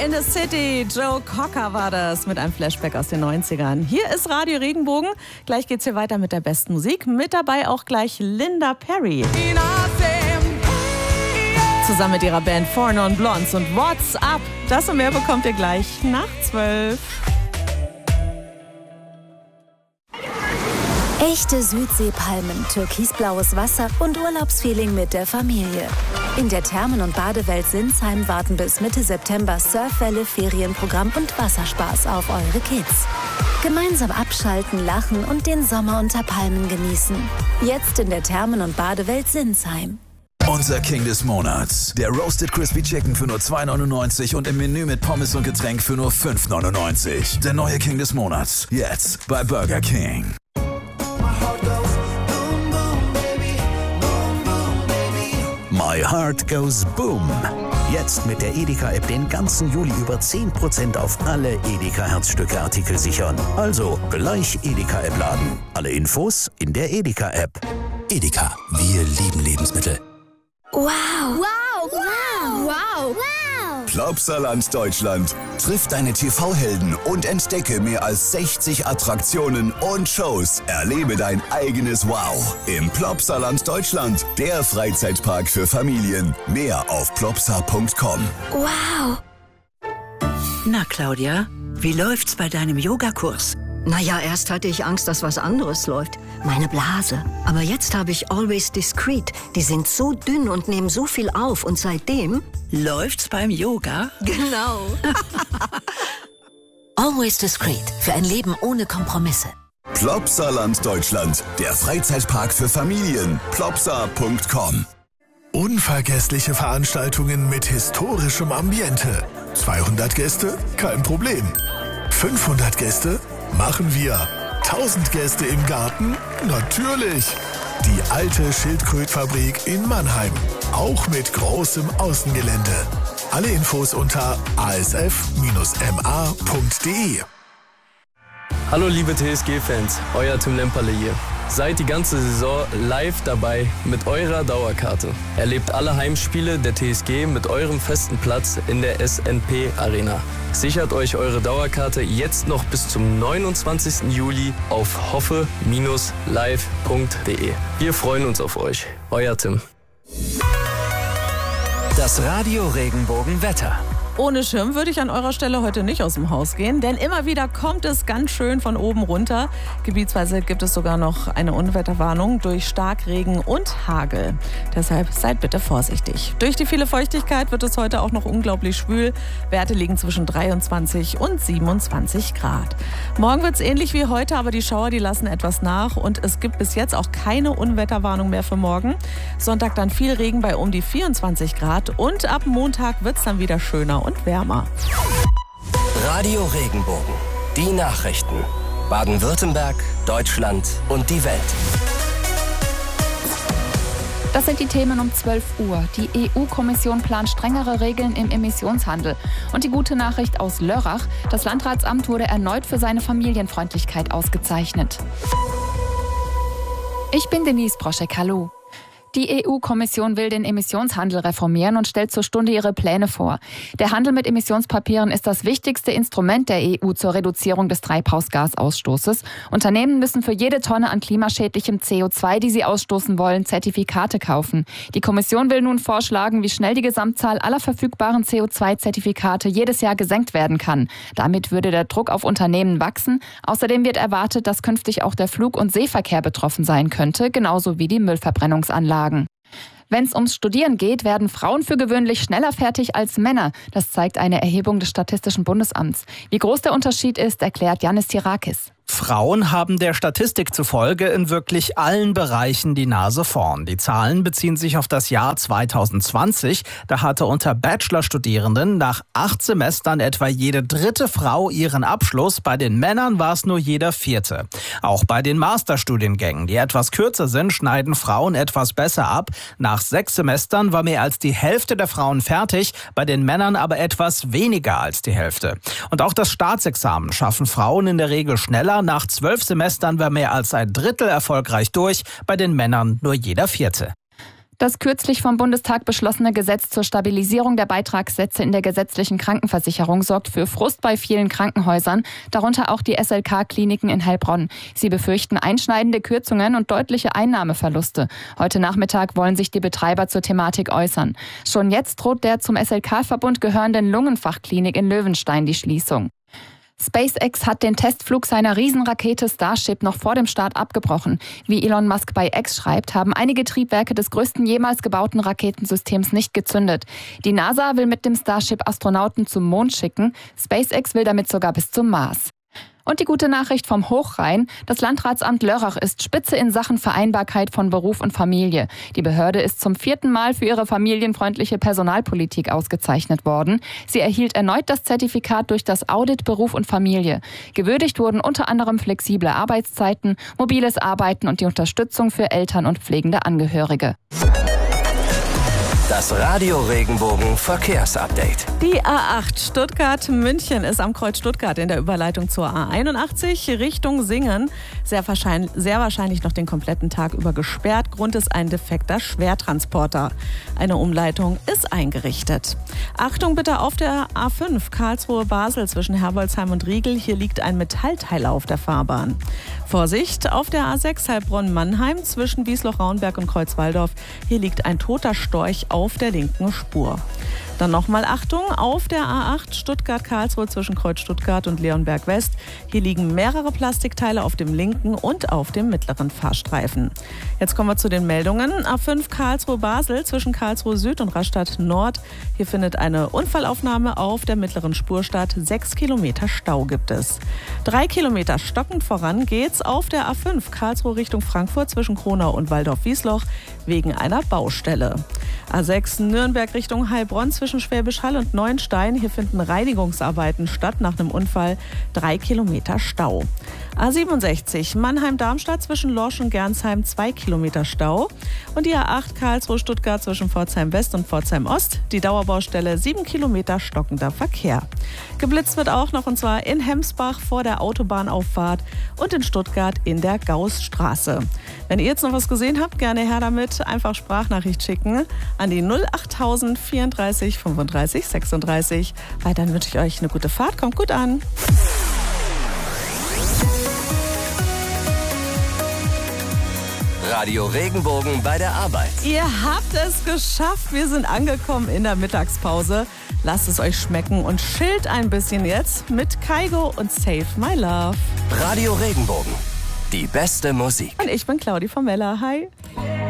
in the City. Joe Cocker war das mit einem Flashback aus den 90ern. Hier ist Radio Regenbogen. Gleich geht's hier weiter mit der besten Musik. Mit dabei auch gleich Linda Perry. Zusammen mit ihrer Band Four Non Blondes und What's Up. Das und mehr bekommt ihr gleich nach 12. Echte Südseepalmen, türkisblaues Wasser und Urlaubsfeeling mit der Familie. In der Thermen- und Badewelt Sinsheim warten bis Mitte September Surfwelle, Ferienprogramm und Wasserspaß auf eure Kids. Gemeinsam abschalten, lachen und den Sommer unter Palmen genießen. Jetzt in der Thermen- und Badewelt Sinsheim. Unser King des Monats. Der Roasted Crispy Chicken für nur 2,99 und im Menü mit Pommes und Getränk für nur 5,99. Der neue King des Monats. Jetzt bei Burger King. My Heart Goes Boom. Jetzt mit der Edeka-App den ganzen Juli über 10% auf alle Edeka-Herzstücke-Artikel sichern. Also gleich Edeka-App laden. Alle Infos in der Edeka-App. Edeka, wir lieben Lebensmittel. Wow! Wow! Wow! Wow! Wow! Plopsaland Deutschland. Triff deine TV-Helden und entdecke mehr als 60 Attraktionen und Shows. Erlebe dein eigenes Wow im Plopsaland Deutschland. Der Freizeitpark für Familien. Mehr auf plopsa.com. Wow! Na, Claudia, wie läuft's bei deinem Yogakurs? Naja, erst hatte ich Angst, dass was anderes läuft. Meine Blase. Aber jetzt habe ich Always Discreet. Die sind so dünn und nehmen so viel auf. Und seitdem... Läuft's beim Yoga? Genau. Always Discreet. Für ein Leben ohne Kompromisse. Plopsaland Deutschland. Der Freizeitpark für Familien. plopsa.com. Unvergessliche Veranstaltungen mit historischem Ambiente. 200 Gäste? Kein Problem. 500 Gäste? Machen wir. 1000 Gäste im Garten? Natürlich. Die alte Schildkrötfabrik in Mannheim. Auch mit großem Außengelände. Alle Infos unter asf-ma.de. Hallo liebe TSG-Fans, euer Tim Lemperle hier. Seid die ganze Saison live dabei mit eurer Dauerkarte. Erlebt alle Heimspiele der TSG mit eurem festen Platz in der SNP Arena. Sichert euch eure Dauerkarte jetzt noch bis zum 29. Juli auf hoffe-live.de. Wir freuen uns auf euch. Euer Tim. Das Radio Regenbogen Wetter. Ohne Schirm würde ich an eurer Stelle heute nicht aus dem Haus gehen, denn immer wieder kommt es ganz schön von oben runter. Gebietsweise gibt es sogar noch eine Unwetterwarnung durch Starkregen und Hagel. Deshalb seid bitte vorsichtig. Durch die viele Feuchtigkeit wird es heute auch noch unglaublich schwül. Werte liegen zwischen 23 und 27 Grad. Morgen wird es ähnlich wie heute, aber die Schauer, die lassen etwas nach und es gibt bis jetzt auch keine Unwetterwarnung mehr für morgen. Sonntag dann viel Regen bei um die 24 Grad und ab Montag wird es dann wieder schöner und wärmer. Radio Regenbogen. Die Nachrichten. Baden-Württemberg, Deutschland und die Welt. Das sind die Themen um 12 Uhr. Die EU-Kommission plant strengere Regeln im Emissionshandel. Und die gute Nachricht aus Lörrach: Das Landratsamt wurde erneut für seine Familienfreundlichkeit ausgezeichnet. Ich bin Denise Broschek, hallo. Die EU-Kommission will den Emissionshandel reformieren und stellt zur Stunde ihre Pläne vor. Der Handel mit Emissionspapieren ist das wichtigste Instrument der EU zur Reduzierung des Treibhausgasausstoßes. Unternehmen müssen für jede Tonne an klimaschädlichem CO2, die sie ausstoßen wollen, Zertifikate kaufen. Die Kommission will nun vorschlagen, wie schnell die Gesamtzahl aller verfügbaren CO2-Zertifikate jedes Jahr gesenkt werden kann. Damit würde der Druck auf Unternehmen wachsen. Außerdem wird erwartet, dass künftig auch der Flug- und Seeverkehr betroffen sein könnte, genauso wie die Müllverbrennungsanlagen. Wenn es ums Studieren geht, werden Frauen für gewöhnlich schneller fertig als Männer. Das zeigt eine Erhebung des Statistischen Bundesamts. Wie groß der Unterschied ist, erklärt Yannis Tirakis. Frauen haben der Statistik zufolge in wirklich allen Bereichen die Nase vorn. Die Zahlen beziehen sich auf das Jahr 2020. Da hatte unter Bachelorstudierenden nach 8 Semestern etwa jede 3. Frau ihren Abschluss. Bei den Männern war es nur jeder 4. Auch bei den Masterstudiengängen, die etwas kürzer sind, schneiden Frauen etwas besser ab. Nach 6 Semestern war mehr als die Hälfte der Frauen fertig, bei den Männern aber etwas weniger als die Hälfte. Und auch das Staatsexamen schaffen Frauen in der Regel schneller. Nach 12 Semestern war mehr als ein Drittel erfolgreich durch, bei den Männern nur jeder 4. Das kürzlich vom Bundestag beschlossene Gesetz zur Stabilisierung der Beitragssätze in der gesetzlichen Krankenversicherung sorgt für Frust bei vielen Krankenhäusern, darunter auch die SLK-Kliniken in Heilbronn. Sie befürchten einschneidende Kürzungen und deutliche Einnahmeverluste. Heute Nachmittag wollen sich die Betreiber zur Thematik äußern. Schon jetzt droht der zum SLK-Verbund gehörenden Lungenfachklinik in Löwenstein die Schließung. SpaceX hat den Testflug seiner Riesenrakete Starship noch vor dem Start abgebrochen. Wie Elon Musk bei X schreibt, haben einige Triebwerke des größten jemals gebauten Raketensystems nicht gezündet. Die NASA will mit dem Starship Astronauten zum Mond schicken. SpaceX will damit sogar bis zum Mars. Und die gute Nachricht vom Hochrhein. Das Landratsamt Lörrach ist Spitze in Sachen Vereinbarkeit von Beruf und Familie. Die Behörde ist zum 4. Mal für ihre familienfreundliche Personalpolitik ausgezeichnet worden. Sie erhielt erneut das Zertifikat durch das Audit Beruf und Familie. Gewürdigt wurden unter anderem flexible Arbeitszeiten, mobiles Arbeiten und die Unterstützung für Eltern und pflegende Angehörige. Das Radio Regenbogen Verkehrsupdate. Die A8 Stuttgart-München ist am Kreuz Stuttgart in der Überleitung zur A81 Richtung Singen. Sehr wahrscheinlich noch den kompletten Tag über gesperrt. Grund ist ein defekter Schwertransporter. Eine Umleitung ist eingerichtet. Achtung bitte auf der A5 Karlsruhe-Basel zwischen Herbolzheim und Riegel. Hier liegt ein Metallteiler auf der Fahrbahn. Vorsicht auf der A6 Heilbronn-Mannheim zwischen Wiesloch-Raunberg und Kreuzwaldorf. Hier liegt ein toter Storch auf der linken Spur. Dann nochmal Achtung auf der A8 Stuttgart-Karlsruhe zwischen Kreuz Stuttgart und Leonberg West. Hier liegen mehrere Plastikteile auf dem linken und auf dem mittleren Fahrstreifen. Jetzt kommen wir zu den Meldungen. A5 Karlsruhe-Basel zwischen Karlsruhe Süd und Rastatt Nord. Hier findet eine Unfallaufnahme auf der mittleren Spur statt. 6 Kilometer Stau gibt es. 3 Kilometer stockend voran geht's auf der A5 Karlsruhe Richtung Frankfurt zwischen Kronau und Waldorf-Wiesloch wegen einer Baustelle. A6 Nürnberg Richtung Heilbronn zwischen Schwäbisch Hall und Neuenstein. Hier finden Reinigungsarbeiten statt nach einem Unfall. 3 Kilometer Stau. A67 Mannheim-Darmstadt zwischen Lorsch und Gernsheim 2 Kilometer Stau. Und die A8 Karlsruhe-Stuttgart zwischen Pforzheim West und Pforzheim Ost. Die Dauerbaustelle 7 Kilometer stockender Verkehr. Geblitzt wird auch noch und zwar in Hemsbach vor der Autobahnauffahrt und in Stuttgart in der Gaußstraße. Wenn ihr jetzt noch was gesehen habt, gerne her damit. Einfach Sprachnachricht schicken an die 08000 34 35 36. Weiterhin wünsche ich euch eine gute Fahrt. Kommt gut an. Radio Regenbogen bei der Arbeit. Ihr habt es geschafft. Wir sind angekommen in der Mittagspause. Lasst es euch schmecken und chillt ein bisschen jetzt mit Kaigo und Save My Love. Radio Regenbogen. Die beste Musik. Und ich bin Claudi von Mella. Hi.